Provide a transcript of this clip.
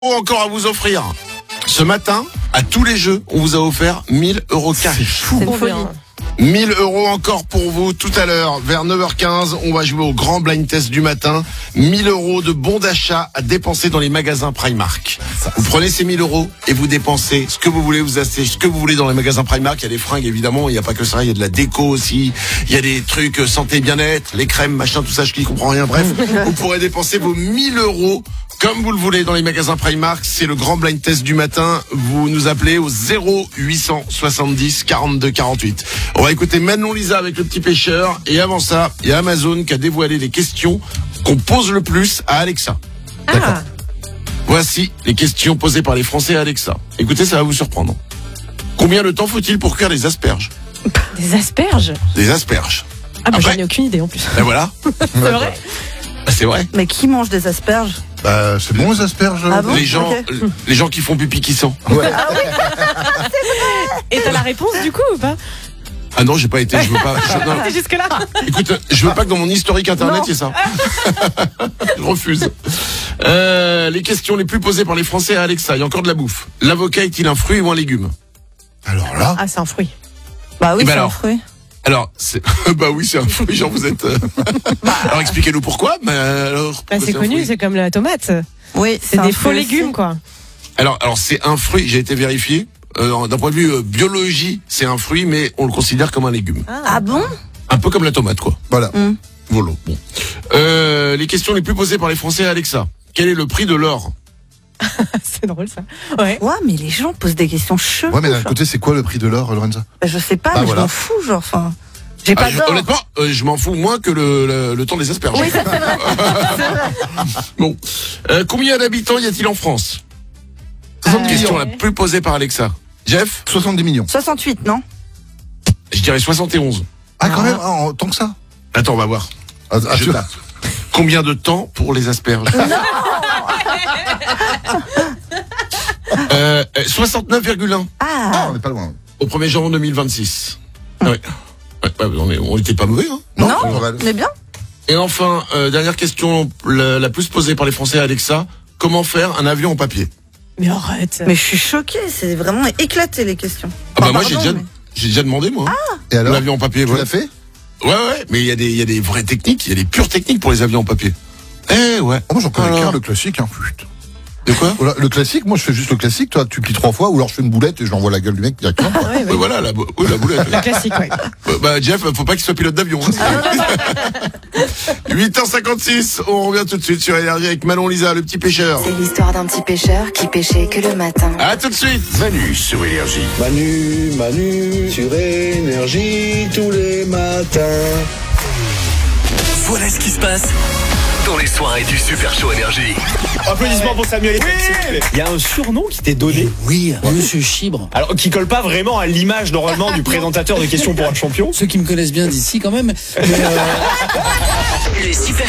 Encore à vous offrir. Ce matin, à tous les jeux, on vous a offert 1000 € cash. C'est fou. C'est une folie. 1000 € encore pour vous tout à l'heure. Vers 9h15, on va jouer au grand blind test du matin. 1000 € de bons d'achat à dépenser dans les magasins Primark. Vous prenez ces 1000 € et vous dépensez ce que vous voulez, vous achetez ce que vous voulez dans les magasins Primark. Il y a des fringues évidemment, il n'y a pas que ça, il y a de la déco aussi. Il y a des trucs santé bien-être, les crèmes, machin, tout ça, je n'y comprends rien. Bref, vous pourrez dépenser vos 1000 € comme vous le voulez dans les magasins Primark. C'est le grand blind test du matin. Vous nous appelez au 0870 42 48. On va écouter Manon Lisa avec le petit pêcheur. Et avant ça, il y a Amazon qui a dévoilé les questions qu'on pose le plus à Alexa. D'accord. Voici les questions posées par les Français à Alexa. Écoutez, ça va vous surprendre. Combien de temps faut-il pour cuire des asperges? Des asperges? Des asperges. Ah bah Après- j'en ai aucune idée en plus. Et voilà. C'est vrai? Bah, c'est vrai. Mais qui mange des asperges? Bah, c'est bon les asperges. Ah bon Les gens, Ok. les gens qui font pipi qui sont. Et t'as la réponse du coup ou pas? Ah non, j'ai pas été. Je veux pas. Non. T'es jusque là? Écoute, je veux pas que dans mon historique internet Non. il y ait ça. Je refuse. Les questions les plus posées par les Français à Alexa. Il y a encore de la bouffe. L'avocat est-il un fruit ou un légume? Alors là, Ah c'est un fruit. Bah oui, Eh ben c'est un alors. fruit. Alors, c'est bah oui, c'est un fruit. Genre vous êtes. Alors expliquez-nous pourquoi. Mais alors. Bah pourquoi c'est un connu, fruit c'est comme la tomate. Oui, C'est un des faux fruit légumes aussi. quoi. Alors c'est un fruit. J'ai été vérifié. D'un point de vue biologie, c'est un fruit, mais on le considère comme un légume. Ah bon? Un peu comme la tomate, quoi. voilà. Voilà. Bon. Les questions les plus posées par les Français à Alexa. Quel est le prix de l'or? C'est drôle ça. Ouais. Ouais, mais les gens posent des questions cheloues. Ouais, mais d'un genre. côté, c'est quoi le prix de l'or, Lorenza? Bah, je sais pas, Bah, mais voilà. je m'en fous, genre, enfin. J'ai pas d'or. Honnêtement, je m'en fous moins que le temps des asperges. Oui, ça, c'est vrai. C'est vrai. Bon. Combien d'habitants y a-t-il en France? Question la plus posée par Alexa. Jeff, 70 millions. 68, non? je dirais 71. Ah, quand même, tant que ça. Attends, on va voir. Ah, Je tu- tape. Combien de temps pour les asperges? 69,1 Ah, on n'est pas loin. au 1er janvier 2026. Ouais. On était pas mauvais, hein. non, on va- on est bien. Et enfin, dernière question la plus posée par les Français à Alexa. Comment faire un avion en papier? Mais arrête. Mais je suis choquée, c'est vraiment éclaté les questions. Ah bah Oh, moi pardon, j'ai déjà demandé moi. Et alors, L'avion en papier, tu ouais. l'as fait? Ouais, mais il y a des vraies techniques, il y a des pures techniques pour les avions en papier. Ouais. Oh, moi, j'en connais Alors. qu'un, le classique. Hein. Putain. De quoi? Voilà, le classique, moi, je fais juste le classique. Toi, tu plies 3 fois, ou alors je fais une boulette et je l'envoie la gueule du mec directement. Ouais, ouais. Ouais, voilà, la boulette. Le classique, ouais. Bah Jeff, faut pas qu'il soit pilote d'avion. Hein. 8h56, on revient tout de suite sur Énergie avec Manon Lisa, le petit pêcheur. C'est l'histoire d'un petit pêcheur qui pêchait que le matin. À tout de suite. Manu sur Énergie. Manu sur Énergie tous les matins. Voilà ce qui se passe dans les soirées du Super Show Énergie. Applaudissements pour Samuel Etienne, s'il vous plaît. Il y a un surnom qui t'est donné, Oui, Monsieur Chibre. alors qui colle pas vraiment à l'image normalement du présentateur de questions pour un champion. Ceux qui me connaissent bien d'ici quand même. Le Super